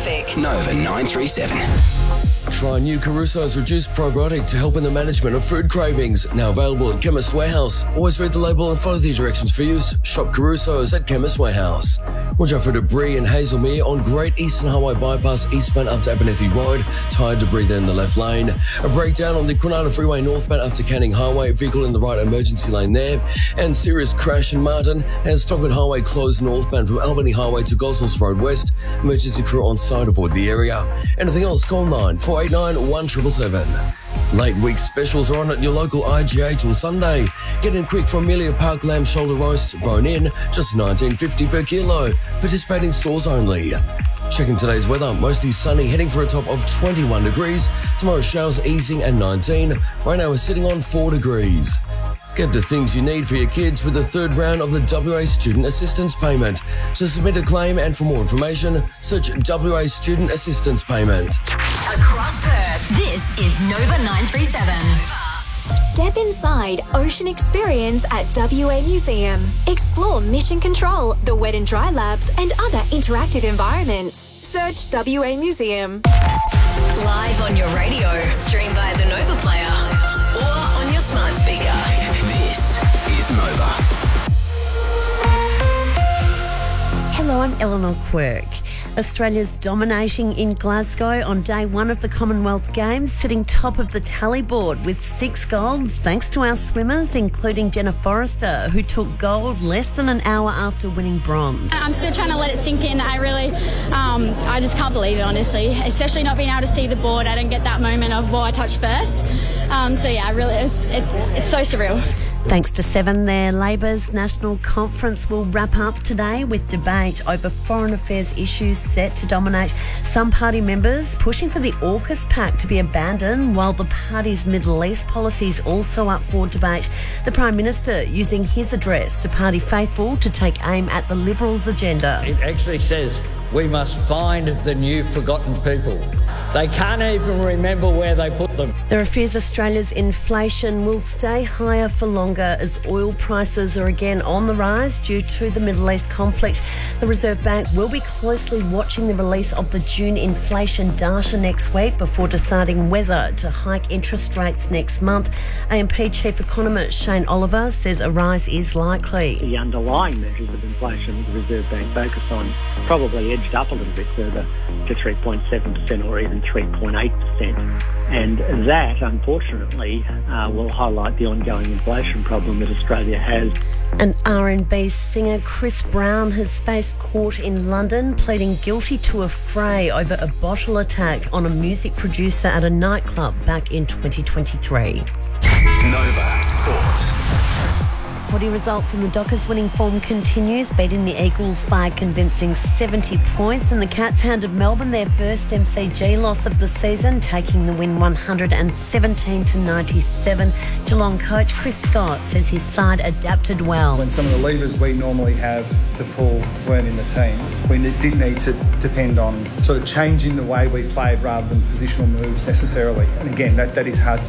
traffic. Nova 937. Try new Caruso's Reduced Probiotic to help in the management of food cravings. Now available at Chemist Warehouse. Always read the label and follow the directions for use. Shop Caruso's at Chemist Warehouse. Watch out for debris in Hazelmere on Great Eastern Highway Bypass eastbound after Abernethy Road. Tyre debris there in the left lane. A breakdown on the Granada Freeway northbound after Canning Highway. Vehicle in the right emergency lane there. And serious crash in Martin as Stockman Highway closed northbound from Albany Highway to Gosnells Road West. Emergency crew on site, avoid the area. Anything else, call 9489 1777. Late week specials are on at your local IGA till Sunday. Get in quick for Amelia Park lamb shoulder roast, bone in, just $19.50 per kilo. Participating stores only. Checking today's weather, mostly sunny, heading for a top of 21 degrees. Tomorrow showers easing at 19. Right now we're sitting on 4 degrees. Get the things you need for your kids with the third round of the WA Student Assistance Payment. To submit a claim and for more information, search WA Student Assistance Payment. Across Perth, this is Nova 937. Step inside Ocean Experience at WA Museum. Explore Mission Control, the Wet and Dry Labs, and other interactive environments. Search WA Museum. Live on your radio, stream via the Nova Player, or on your smart speaker. This is Nova. Hello, I'm Eleanor Quirk. Australia's dominating in Glasgow on day one of the Commonwealth Games, sitting top of the tally board with 6 golds, thanks to our swimmers, including Jenna Forrester, who took gold less than an hour after winning bronze. I'm still trying to let it sink in. I just can't believe it, honestly, especially not being able to see the board. I don't get that moment of, I touched first. It's so surreal. Thanks to Seven there, Labor's National Conference will wrap up today with debate over foreign affairs issues set to dominate. Some party members pushing for the AUKUS Pact to be abandoned, while the party's Middle East policy is also up for debate. The Prime Minister using his address to party faithful to take aim at the Liberals' agenda. It actually says we must find the new forgotten people. They can't even remember where they put them. There are fears Australia's inflation will stay higher for longer as oil prices are again on the rise due to the Middle East conflict. The Reserve Bank will be closely watching the release of the June inflation data next week before deciding whether to hike interest rates next month. AMP Chief Economist Shane Oliver says a rise is likely. The underlying measures of inflation that the Reserve Bank focused on probably edged up a little bit further to 3.7% or even 3.8%. And that, unfortunately, will highlight the ongoing inflation problem that Australia has. And R&B singer Chris Brown has faced court in London, pleading guilty to a fray over a bottle attack on a music producer at a nightclub back in 2023. Nova Sport. Footy results in the Dockers winning form continues, beating the Eagles by a convincing 70 points, and the Cats handed Melbourne their first MCG loss of the season, taking the win 117-97. Geelong coach Chris Scott says his side adapted well. When some of the levers we normally have to pull weren't in the team, we did need to depend on sort of changing the way we played rather than positional moves necessarily. And again, that is hard to